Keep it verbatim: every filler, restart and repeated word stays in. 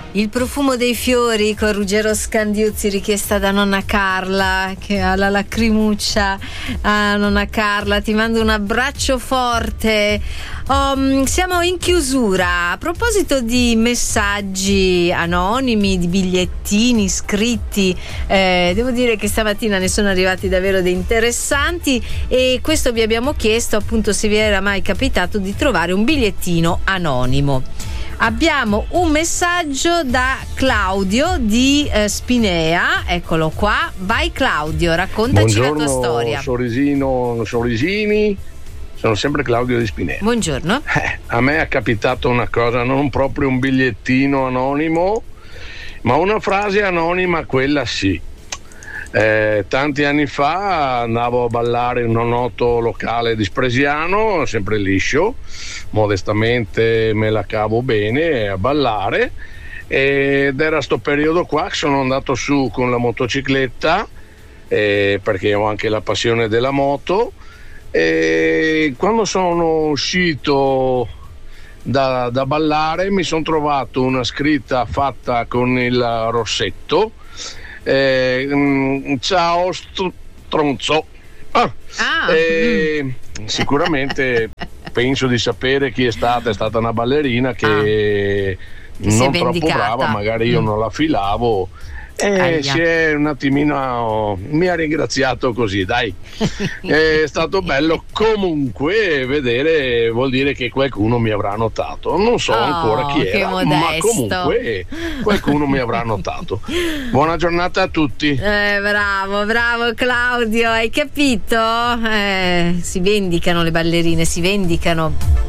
Il profumo dei fiori con Ruggero Scandiuzzi, richiesta da nonna Carla, che ha la lacrimuccia. Ah, nonna Carla, ti mando un abbraccio forte. Um, siamo in chiusura. A proposito di messaggi anonimi, di bigliettini scritti, eh, devo dire che stamattina ne sono arrivati davvero dei interessanti, e questo vi abbiamo chiesto appunto se vi era mai capitato di trovare un bigliettino anonimo. Abbiamo un messaggio da Claudio di eh, Spinea, eccolo qua. Vai Claudio, raccontaci Buongiorno, la tua storia. Sorrisino, sorrisini, sono sempre Claudio di Spinea. Buongiorno. Eh, a me è capitato una cosa, non proprio un bigliettino anonimo, ma una frase anonima, quella sì. Eh, tanti anni fa andavo a ballare in un noto locale di Spresiano, sempre liscio, modestamente me la cavo bene a ballare, ed era sto periodo qua che sono andato su con la motocicletta, eh, perché ho anche la passione della moto, e quando sono uscito da, da ballare mi sono trovato una scritta fatta con il rossetto. Eh, mm, ciao stronzo. Ah, Ah. eh, mm. Sicuramente penso di sapere chi è stata. È stata una ballerina che ah. non troppo brava, magari io mm. non la filavo, e si è un attimino, mi ha ringraziato così, dai. È stato bello comunque vedere, vuol dire che qualcuno mi avrà notato, non so oh, ancora chi era, ma comunque qualcuno mi avrà notato. Buona giornata a tutti. Eh, bravo, bravo Claudio, hai capito? Eh, si vendicano le ballerine, si vendicano.